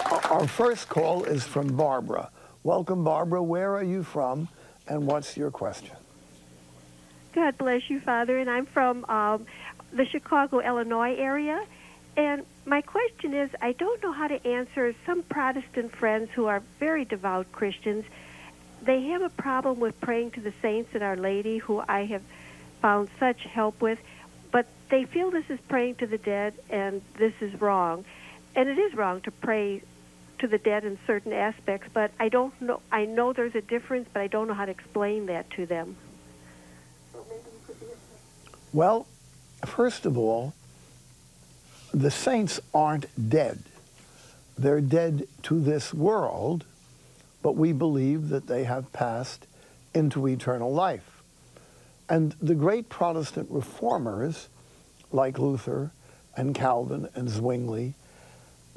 Our first call is from Barbara. Welcome, Barbara. Where are you from, and what's your question? God bless you, Father. And I'm from the Chicago, Illinois area. And my question is, I don't know how to answer some Protestant friends who are very devout Christians. They have a problem with praying to the saints and Our Lady, who I have found such help with. But they feel this is praying to the dead, and this is wrong. And it is wrong to pray to the dead in certain aspects, but I don't know. I know there's a difference, but I don't know how to explain that to them. Well, first of all, the saints aren't dead. They're dead to this world, but we believe that they have passed into eternal life. And the great Protestant reformers, like Luther and Calvin and Zwingli